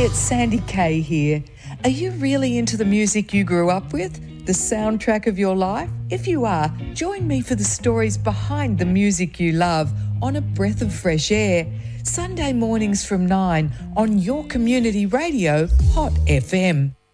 it's Sandy Kay here. Are you really into the music you grew up with? The soundtrack of your life? If you are, join me for the stories behind the music you love on A Breath of Fresh Air. Sunday mornings from 9 on your community radio, Hot FM.